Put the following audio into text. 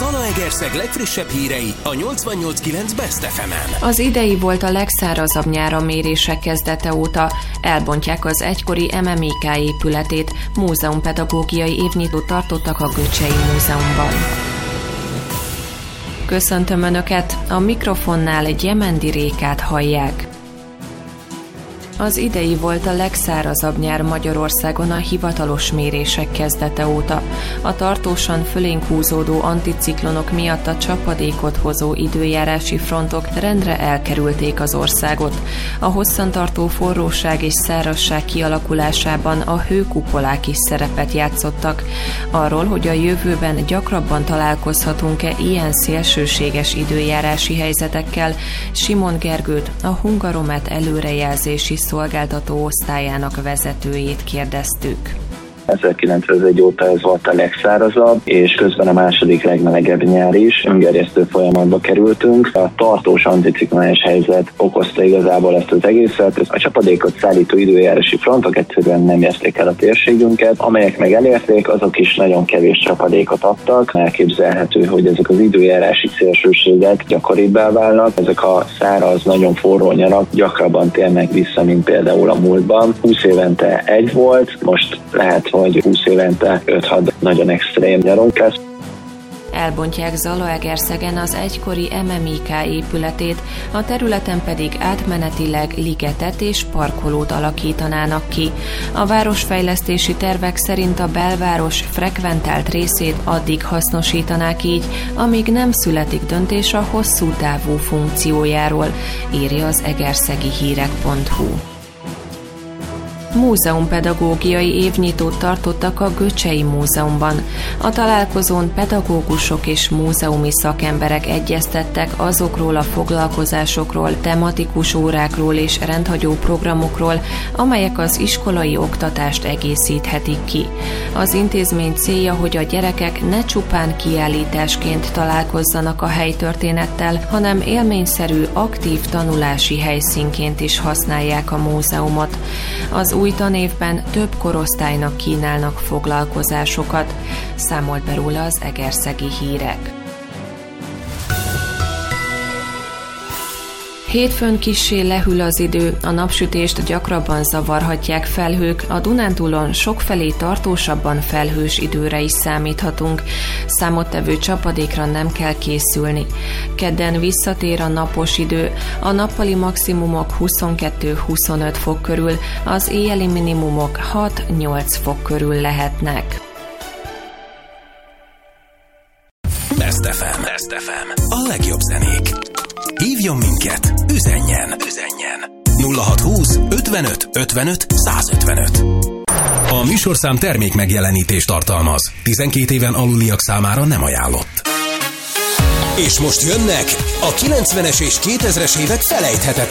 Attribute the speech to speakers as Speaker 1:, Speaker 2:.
Speaker 1: Zalaegerszeg legfrissebb hírei a 88.9 Best FM-en.
Speaker 2: Az idei volt a legszárazabb nyár a mérések kezdete óta. Elbontják az egykori MMIK épületét. Múzeumpedagógiai évnyitót tartottak a Göcsei Múzeumban. Köszöntöm Önöket, a mikrofonnál Gyemendi Rékát hallják. Az idei volt a legszárazabb nyár Magyarországon a hivatalos mérések kezdete óta. A tartósan fölénk húzódó anticiklonok miatt a csapadékot hozó időjárási frontok rendre elkerülték az országot. A hosszantartó forróság és szárazság kialakulásában a hőkupolák is szerepet játszottak. Arról, hogy a jövőben gyakrabban találkozhatunk-e ilyen szélsőséges időjárási helyzetekkel, Simon Gergőt, a Hungaromet előrejelzési szolgáltató osztályának vezetőjét kérdeztük.
Speaker 3: 1901 óta ez volt a legszárazabb, és közben a második legmelegebb nyár is. Öngerjesztő folyamatba kerültünk. A tartós anticiklonális helyzet okozta igazából ezt az egészet. A csapadékot szállító időjárási frontok egyszerűen nem érték el a térségünket. Amelyek meg elérték, azok is nagyon kevés csapadékot adtak. Elképzelhető, hogy ezek az időjárási szélsőségek gyakoribbá válnak. Ezek a száraz, nagyon forró nyarak gyakrabban térnek vissza, mint például a múltban. 20 évente egy volt, most lehet, hogy 20 évente 5-6 nagyon extrém nyarunk lesz.
Speaker 2: Elbontják Zalaegerszegen az egykori MMIK épületét, a területen pedig átmenetileg ligetet és parkolót alakítanának ki. A városfejlesztési tervek szerint a belváros frekventált részét addig hasznosítanák így, amíg nem születik döntés a hosszú távú funkciójáról, írja az egerszegihírek.hu. Múzeumpedagógiai évnyitót tartottak a Göcsei Múzeumban. A találkozón pedagógusok és múzeumi szakemberek egyeztettek azokról a foglalkozásokról, tematikus órákról és rendhagyó programokról, amelyek az iskolai oktatást egészíthetik ki. Az intézmény célja, hogy a gyerekek ne csupán kiállításként találkozzanak a helytörténettel, hanem élményszerű, aktív tanulási helyszínként is használják a múzeumot. Az új tanévben több korosztálynak kínálnak foglalkozásokat, számolt be róla az Egerszegi Hírek. Hétfőn kissé lehűl az idő, a napsütést gyakrabban zavarhatják felhők, a Dunántúlon sokfelé tartósabban felhős időre is számíthatunk. Számottevő csapadékra nem kell készülni. Kedden visszatér a napos idő, a nappali maximumok 22-25 fok körül, az éjjeli minimumok 6-8 fok körül lehetnek.
Speaker 1: Best FM. A legjobb zenék. Hívjon minket, üzenjen. 0620 55 55 155. A műsorszám termék megjelenítést tartalmaz. 12 éven aluliak számára nem ajánlott. És most jönnek a 90-es és 2000-es évek felejthetetlen